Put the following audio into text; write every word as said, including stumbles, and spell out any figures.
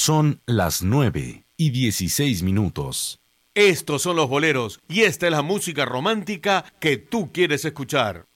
Son las nueve y dieciséis minutos. Estos son los boleros y esta es la música romántica que tú quieres escuchar.